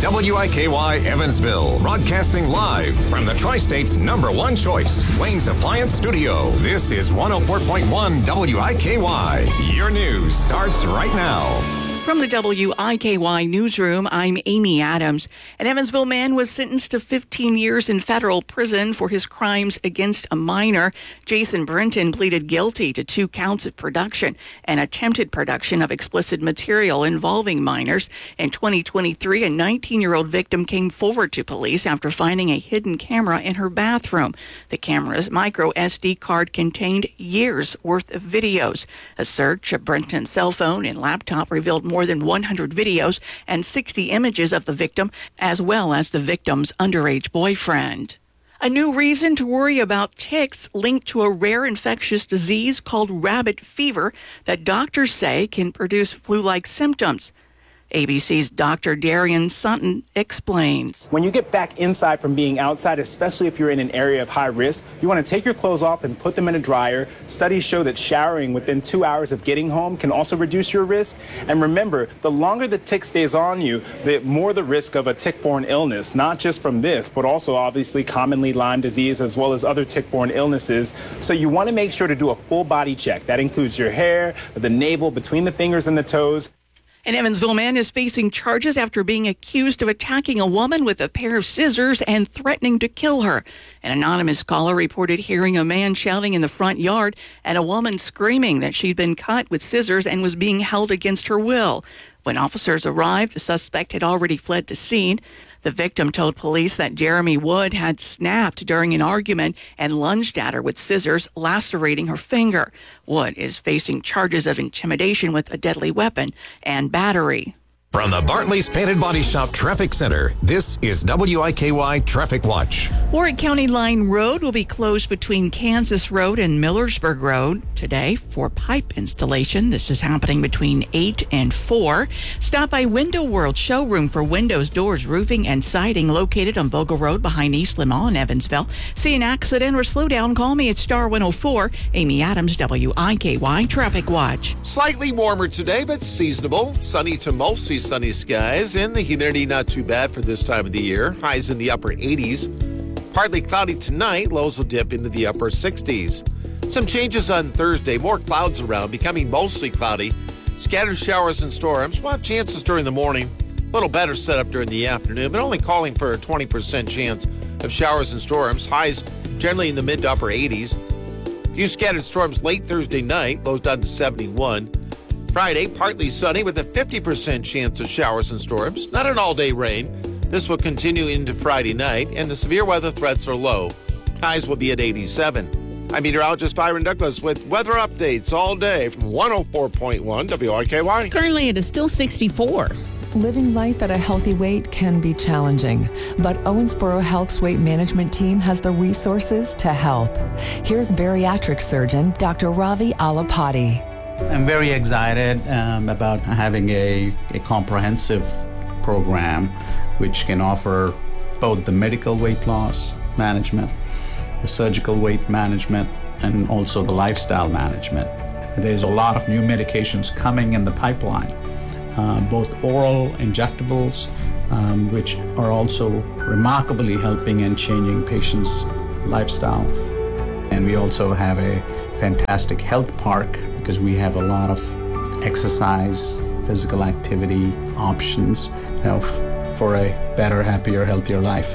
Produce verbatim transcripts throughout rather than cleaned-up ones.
W I K Y Evansville, broadcasting live from the Tri-State's number one choice, Wayne's Appliance Studio. This is one oh four point one W I K Y. Your news starts right now. From the W I K Y newsroom, I'm Amy Adams. An Evansville man was sentenced to fifteen years in federal prison for his crimes against a minor. Jason Brenton pleaded guilty to two counts of production and attempted production of explicit material involving minors. In twenty twenty-three, a nineteen-year-old victim came forward to police after finding a hidden camera in her bathroom. The camera's micro S D card contained years' worth of videos. A search of Brenton's cell phone and laptop revealed more more than one hundred videos and sixty images of the victim, as well as the victim's underage boyfriend. A new reason to worry about ticks linked to a rare infectious disease called rabbit fever that doctors say can produce flu-like symptoms. A B C's Doctor Darian Sutton explains. When you get back inside from being outside, especially if you're in an area of high risk, you want to take your clothes off and put them in a dryer. Studies show that showering within two hours of getting home can also reduce your risk. And remember, the longer the tick stays on you, the more the risk of a tick-borne illness, not just from this, but also obviously commonly Lyme disease as well as other tick-borne illnesses. So you want to make sure to do a full body check. That includes your hair, the navel, between the fingers and the toes. An Evansville man is facing charges after being accused of attacking a woman with a pair of scissors and threatening to kill her. An anonymous caller reported hearing a man shouting in the front yard and a woman screaming that she'd been cut with scissors and was being held against her will. When officers arrived, the suspect had already fled the scene. The victim told police that Jeremy Wood had snapped during an argument and lunged at her with scissors, lacerating her finger. Wood is facing charges of intimidation with a deadly weapon and battery. From the Bartley's Painted Body Shop Traffic Center, this is W I K Y Traffic Watch. Warwick County Line Road will be closed between Kansas Road and Millersburg Road today for pipe installation. This is happening between eight and four. Stop by Window World showroom for windows, doors, roofing, and siding located on Bogle Road behind East Limau in Evansville. See an accident or slow down, call me at Star one oh four. Amy Adams, W I K Y Traffic Watch. Slightly warmer today, but seasonable. Sunny to mostly sunny skies, and the humidity not too bad for this time of the year. Highs in the upper eighties. Partly cloudy tonight. Lows will dip into the upper sixties. Some changes on Thursday. More clouds around, becoming mostly cloudy. Scattered showers and storms. We'll have chances during the morning. A little better setup during the afternoon, but only calling for a twenty percent chance of showers and storms. Highs generally in the mid to upper eighties. A few scattered storms late Thursday night. Lows down to seventy-one. Friday, partly sunny with a fifty percent chance of showers and storms. Not an all-day rain. This will continue into Friday night, and the severe weather threats are low. Highs will be at eighty-seven. I'm meteorologist Byron Douglas with weather updates all day from one oh four point one W I K Y. Currently, it is still sixty-four. Living life at a healthy weight can be challenging, but Owensboro Health's weight management team has the resources to help. Here's bariatric surgeon Doctor Ravi Alapati. I'm very excited um, about having a, a comprehensive program which can offer both the medical weight loss management, the surgical weight management, and also the lifestyle management. There's a lot of new medications coming in the pipeline, uh, both oral injectables, um, which are also remarkably helping and changing patients' lifestyle. And we also have a fantastic health park because we have a lot of exercise, physical activity options, you know, for a better, happier, healthier life.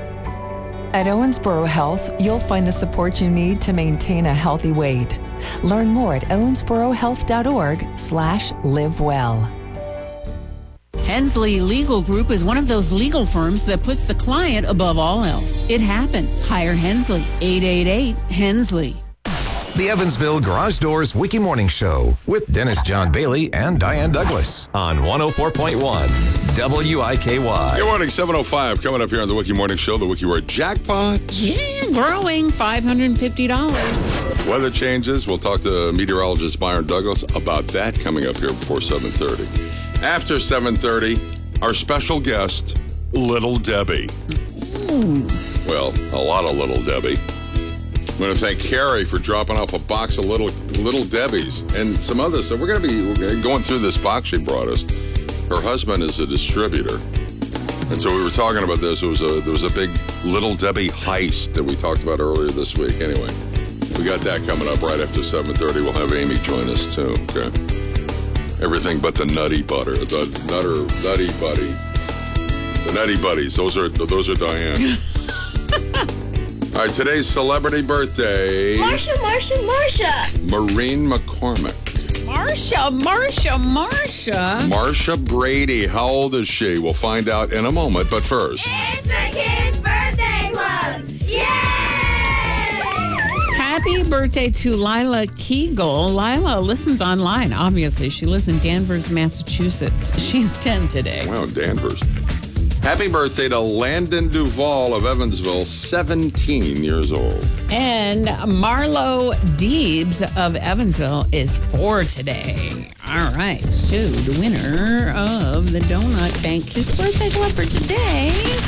At Owensboro Health, you'll find the support you need to maintain a healthy weight. Learn more at owensborohealth.org slash live well. Hensley Legal Group is one of those legal firms that puts the client above all else. It happens. Hire Hensley. eight eight eight Hensley. The Evansville Garage Doors Wiki Morning Show with Dennis John Bailey and Diane Douglas on one oh four point one W I K Y. Good morning, seven oh five coming up here on the Wiki Morning Show. The Wiki Word Jackpot. Yeah, growing, five hundred fifty dollars. Weather changes. We'll talk to meteorologist Byron Douglas about that coming up here before seven thirty. After seven thirty, our special guest, Little Debbie. Ooh. Well, a lot of Little Debbie. I'm going to thank Carrie for dropping off a box of Little Little Debbie's and some others. So we're going to be going through this box she brought us. Her husband is a distributor. And so we were talking about this. It was a there was a big Little Debbie heist that we talked about earlier this week. Anyway, we got that coming up right after seven thirty. We'll have Amy join us too. Okay. Everything but the nutty butter, the nutter nutty buddy, the nutty buddies. Those are those are Diane. All right, today's celebrity birthday. Marsha, Marsha, Marsha. Maureen McCormick. Marsha, Marsha, Marsha. Marsha Brady. How old is she? We'll find out in a moment, but first. It's the Kids Birthday Club. Yay! Happy birthday to Lila Kegel. Lila listens online, obviously. She lives in Danvers, Massachusetts. She's ten today. Wow, Danvers. Happy birthday to Landon Duvall of Evansville, seventeen years old. And Marlo Deebs of Evansville is four today. All right, so the winner of the Donut Bank Kids Birthday Club for today,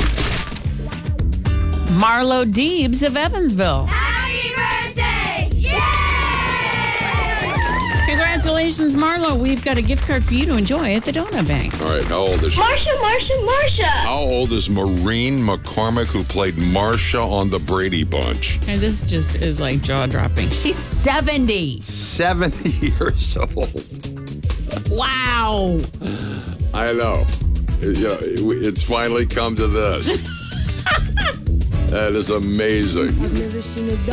Marlo Deebs of Evansville. Happy birthday! Yay! Congratulations, Marlo. We've got a gift card for you to enjoy at the Donut Bank. All right, how old is she? Marsha, Marsha, Marsha. How old is Maureen McCormick, who played Marsha on the Brady Bunch? And this just is like jaw-dropping. She's seventy. seventy years old. Wow. I know. It- you know, it- it's finally come to this. That is amazing. I've never seen a dog